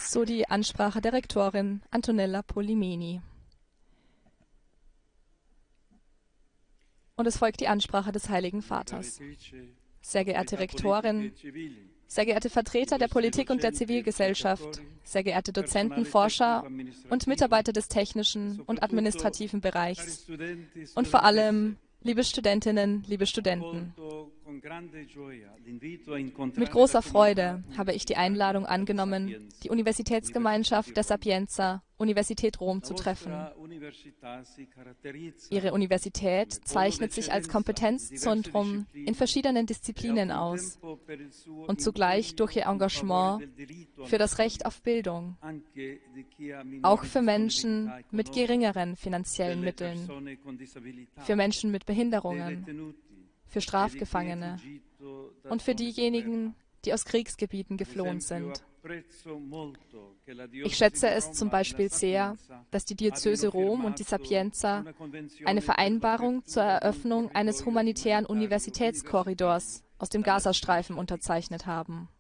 So die Ansprache der Rektorin Antonella Polimeni. Und es folgt die Ansprache des Heiligen Vaters. Sehr geehrte Rektorin, sehr geehrte Vertreter der Politik und der Zivilgesellschaft, sehr geehrte Dozenten, Forscher und Mitarbeiter des technischen und administrativen Bereichs und vor allem liebe Studentinnen, liebe Studenten. Mit großer Freude habe ich die Einladung angenommen, die Universitätsgemeinschaft der Sapienza, Universität Rom, zu treffen. Ihre Universität zeichnet sich als Kompetenzzentrum in verschiedenen Disziplinen aus und zugleich durch ihr Engagement für das Recht auf Bildung, auch für Menschen mit geringeren finanziellen Mitteln, für Menschen mit Behinderungen, für Strafgefangene und für diejenigen, die aus Kriegsgebieten geflohen sind. Ich schätze es zum Beispiel sehr, dass die Diözese Rom und die Sapienza eine Vereinbarung zur Eröffnung eines humanitären Universitätskorridors aus dem Gazastreifen unterzeichnet haben.